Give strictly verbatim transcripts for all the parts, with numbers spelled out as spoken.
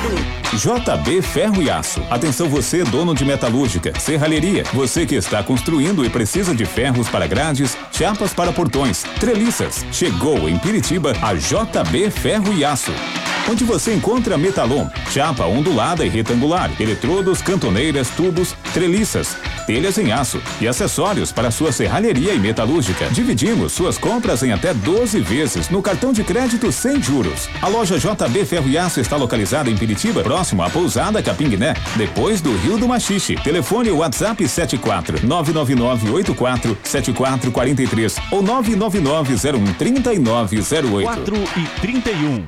J B Ferro e Aço. Atenção você, dono de metalúrgica, serralheria, você que está construindo e precisa de ferros para grades, chapas para portões, treliças. Chegou em Piritiba a J B Ferro e Aço, onde você encontra metalon, chapa ondulada e retangular, eletrodos, cantoneiras, tubos, treliças, telhas em aço e acessórios para sua serralheria e metalúrgica. Dividimos suas compras em até doze vezes no cartão de crédito sem juros. A loja J B Ferro e Aço está localizada em Piritiba, próximo à Pousada Capinguiné, depois do Rio do Machixe. Telefone WhatsApp sete quatro nove nove nove oito quatro sete quatro quatro três ou nove nove nove zero um três nove zero oito. quatro e trinta e um.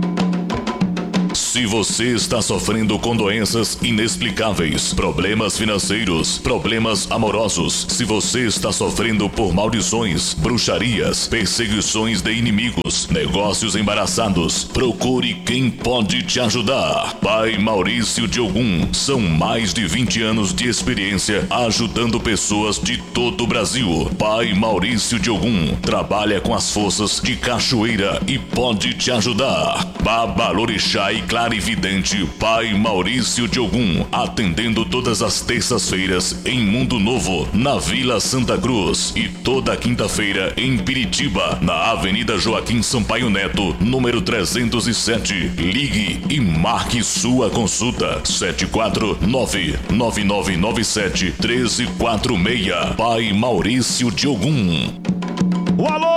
Se você está sofrendo com doenças inexplicáveis, problemas financeiros, problemas amorosos, se você está sofrendo por maldições, bruxarias, perseguições de inimigos, negócios embaraçados, procure quem pode te ajudar. Pai Maurício de Ogum, são mais de vinte anos de experiência ajudando pessoas de todo o Brasil. Pai Maurício de Ogum trabalha com as forças de cachoeira e pode te ajudar. Babalorixá e clarividente Pai Maurício de Ogum, atendendo todas as terças-feiras em Mundo Novo, na Vila Santa Cruz, e toda quinta-feira em Piritiba, na Avenida Joaquim Sampaio Neto, número trezentos e sete. Ligue e marque sua consulta. sete quatro nove nove nove nove sete um três quatro seis. Pai Maurício de Ogum. O alô,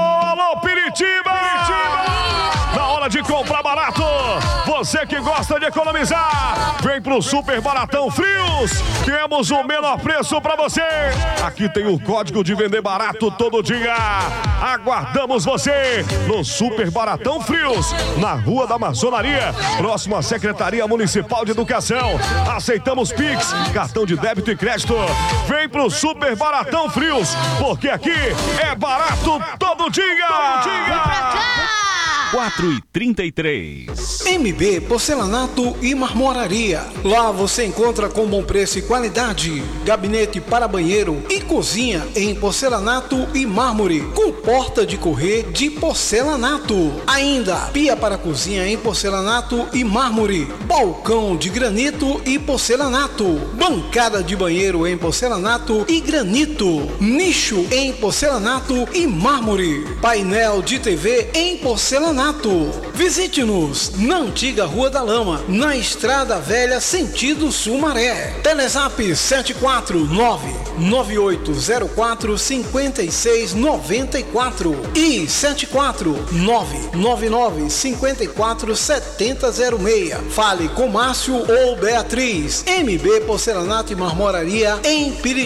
alô Piritiba! Piritiba! Na hora de comprar barato, você que gosta de economizar, vem pro Super Baratão Frios. Temos o menor preço pra você. Aqui tem o código de vender barato todo dia. Aguardamos você no Super Baratão Frios, na Rua da Maçonaria, próximo à Secretaria Municipal de Educação. Aceitamos Pix, cartão de débito e crédito. Vem pro Super Baratão Frios, porque aqui é barato todo dia. Todo dia. quatro e trinta e três. M B Porcelanato e Marmoraria. Lá você encontra com bom preço e qualidade gabinete para banheiro e cozinha em porcelanato e mármore, com porta de correr de porcelanato. Ainda pia para cozinha em porcelanato e mármore, balcão de granito e porcelanato, bancada de banheiro em porcelanato e granito, nicho em porcelanato e mármore, painel de T V em porcelanato. Visite-nos na antiga Rua da Lama, na Estrada Velha, sentido Sumaré. Telezap sete quatro nove nove oito zero quatro cinco seis nove quatro e sete quatro nove nove nove cinco quatro sete zero seis. Fale com Márcio ou Beatriz. M B Porcelanato e Marmoraria em Piritiba.